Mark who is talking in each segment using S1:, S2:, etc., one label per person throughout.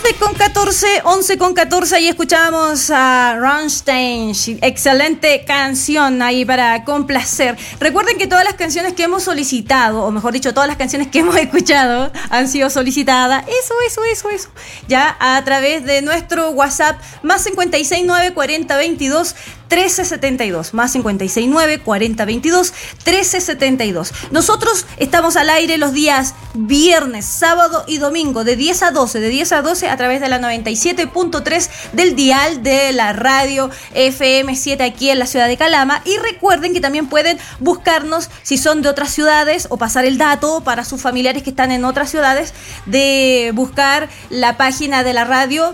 S1: 11:14, ahí escuchábamos a Rammstein, excelente canción ahí para complacer. Recuerden que todas las canciones que hemos solicitado, o mejor dicho, todas las canciones que hemos escuchado han sido solicitadas, eso, ya a través de nuestro WhatsApp, más 569 40 22 1372, más 569 40 22 1372. Nosotros estamos al aire los días viernes, sábado y domingo de 10 a 12 a través de la 97.3 del dial de la radio FM7 aquí en la ciudad de Calama. Y recuerden que también pueden buscarnos si son de otras ciudades o pasar el dato para sus familiares que están en otras ciudades de buscar la página de la radio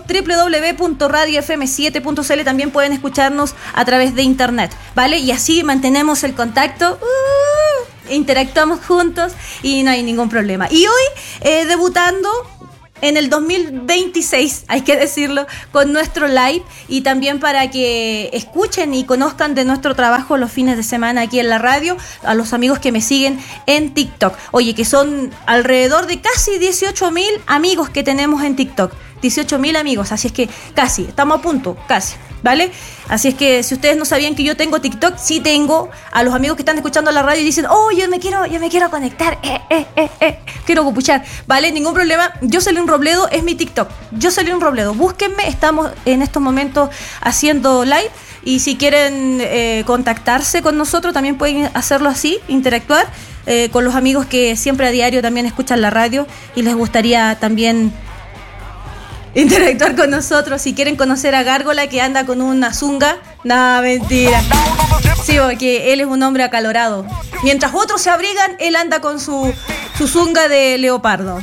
S1: www.radiofm7.cl. También pueden escucharnos a través de internet, ¿vale? Y así mantenemos el contacto, interactuamos juntos y no hay ningún problema. Y hoy debutando en el 2026, hay que decirlo, con nuestro live, y también para que escuchen y conozcan de nuestro trabajo los fines de semana aquí en la radio, a los amigos que me siguen en TikTok. Oye, que son alrededor de casi 18.000 amigos que tenemos en TikTok. 18.000 amigos, así es que casi, estamos a punto, casi, ¿vale? Así es que si ustedes no sabían que yo tengo TikTok, sí tengo. A los amigos que están escuchando la radio y dicen, oh, yo me quiero conectar, quiero copuchar, ¿vale? Ningún problema. Jocelyn Robledo es mi TikTok, Jocelyn Robledo, búsquenme, estamos en estos momentos haciendo live. Y si quieren contactarse con nosotros, también pueden hacerlo así, interactuar con los amigos que siempre a diario también escuchan la radio y les gustaría también interactuar con nosotros. Si quieren conocer a Gárgola, que anda con una zunga, no, mentira. Sí, porque él es un hombre acalorado. Mientras otros se abrigan, él anda con su zunga de leopardo,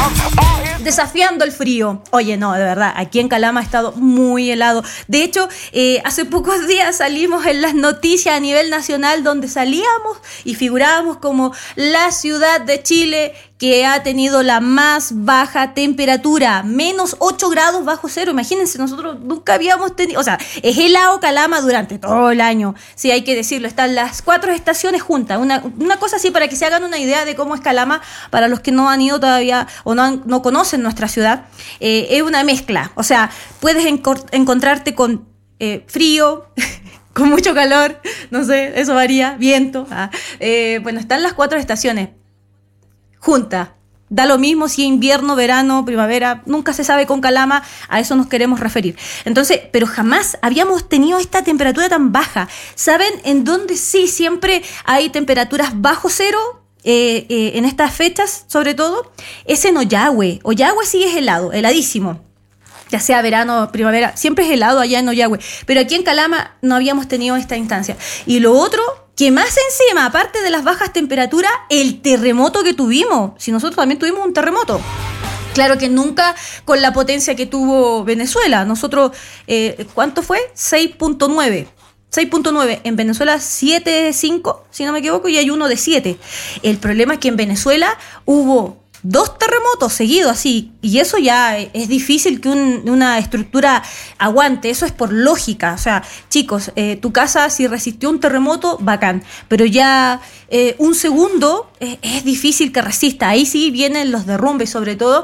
S1: desafiando el frío. Oye, no, de verdad, aquí en Calama ha estado muy helado. De hecho, hace pocos días salimos en las noticias a nivel nacional, donde salíamos y figurábamos como la ciudad de Chile que ha tenido la más baja temperatura, menos 8 grados bajo cero. Imagínense, nosotros nunca habíamos tenido, o sea, es helado Calama durante todo el año, sí, hay que decirlo, están las 4 estaciones juntas, una cosa así para que se hagan una idea de cómo es Calama, para los que no han ido todavía o no conocen nuestra ciudad. Es una mezcla, o sea, puedes encontrarte con frío, con mucho calor, no sé, eso varía, viento, bueno, están las 4 estaciones junta. Da lo mismo si invierno, verano, primavera, nunca se sabe con Calama, a eso nos queremos referir. Entonces, pero jamás habíamos tenido esta temperatura tan baja. ¿Saben en dónde sí siempre hay temperaturas bajo cero? En estas fechas, sobre todo, es en Ollagüe. Ollagüe sí es helado, heladísimo. Ya sea verano o primavera, siempre es helado allá en Ollagüe. Pero aquí en Calama no habíamos tenido esta instancia. Y lo otro, que más encima, aparte de las bajas temperaturas, el terremoto que tuvimos. Si nosotros también tuvimos un terremoto. Claro que nunca con la potencia que tuvo Venezuela. Nosotros, ¿cuánto fue? 6.9. 6.9, en Venezuela 7.5, si no me equivoco, y hay uno de 7. El problema es que en Venezuela hubo 2 terremotos seguidos así, y eso ya es difícil que una estructura aguante, eso es por lógica. O sea, chicos, tu casa si resistió un terremoto, bacán, pero ya un segundo es difícil que resista. Ahí sí vienen los derrumbes, sobre todo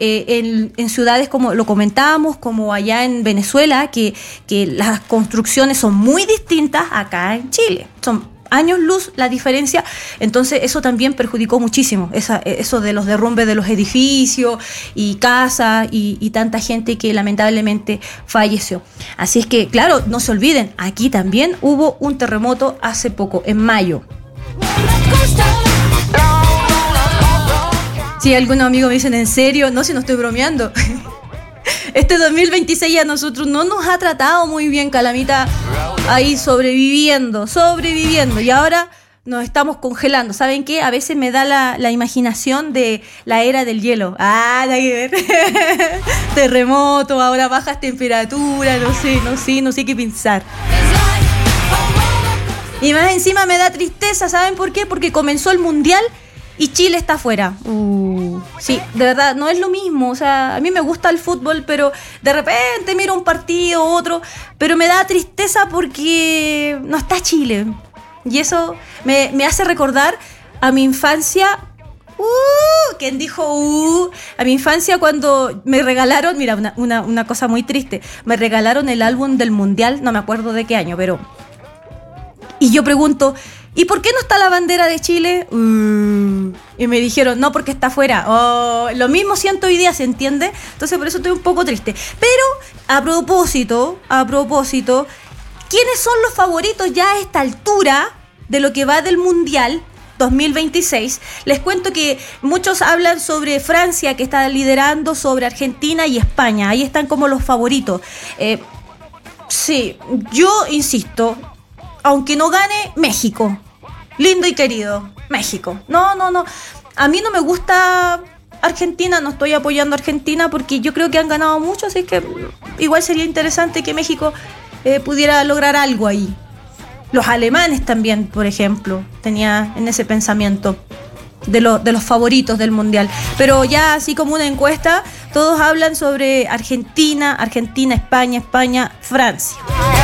S1: en ciudades como lo comentábamos, como allá en Venezuela, que las construcciones son muy distintas acá en Chile, son años luz la diferencia. Entonces eso también perjudicó muchísimo, eso de los derrumbes de los edificios y casas y tanta gente que lamentablemente falleció. Así es que, claro, no se olviden, aquí también hubo un terremoto hace poco, en mayo. Si algunos amigos me dicen, ¿en serio? No, si no estoy bromeando. Este 2026 a nosotros no nos ha tratado muy bien, Calamita, ahí sobreviviendo, y ahora nos estamos congelando. ¿Saben qué? A veces me da la imaginación de la era del hielo. Nada que ver. Terremoto, ahora bajas temperaturas, no sé qué pensar. Y más encima me da tristeza, ¿saben por qué? Porque comenzó el Mundial y Chile está afuera. Sí, de verdad, no es lo mismo. O sea, a mí me gusta el fútbol, pero de repente miro un partido, otro, pero me da tristeza porque no está Chile. Y eso me hace recordar a mi infancia ¿Quién dijo a mi infancia cuando me regalaron, mira, una cosa muy triste, me regalaron el álbum del Mundial, no me acuerdo de qué año, pero... Y yo pregunto, ¿y por qué no está la bandera de Chile? Y me dijeron, no, porque está afuera. Lo mismo siento hoy día, ¿se entiende? Entonces por eso estoy un poco triste. Pero, a propósito, ¿quiénes son los favoritos ya a esta altura de lo que va del Mundial 2026? Les cuento que muchos hablan sobre Francia, que está liderando, sobre Argentina y España. Ahí están como los favoritos. Sí, yo insisto, aunque no gane, México. Lindo y querido, México. No. A mí no me gusta Argentina, no estoy apoyando a Argentina porque yo creo que han ganado mucho, así que igual sería interesante que México pudiera lograr algo ahí. Los alemanes también, por ejemplo, tenía en ese pensamiento de los favoritos del Mundial. Pero ya así como una encuesta, todos hablan sobre Argentina, España, Francia.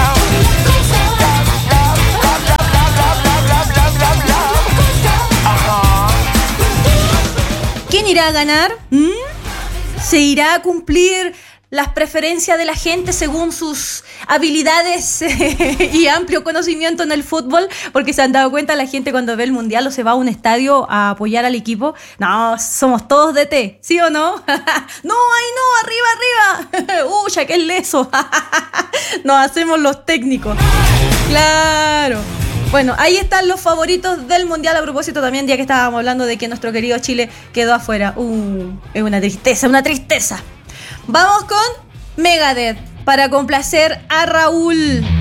S1: ¿Quién irá a ganar? ¿Se irá a cumplir las preferencias de la gente según sus habilidades y amplio conocimiento en el fútbol? Porque se han dado cuenta la gente cuando ve el Mundial o se va a un estadio a apoyar al equipo. No, somos todos DT, ¿sí o no? No, arriba. Ya que es leso. Nos hacemos los técnicos. Claro. Bueno, ahí están los favoritos del Mundial. A propósito también, ya que estábamos hablando de que nuestro querido Chile quedó afuera. Es una tristeza. Vamos con Megadeth para complacer a Raúl.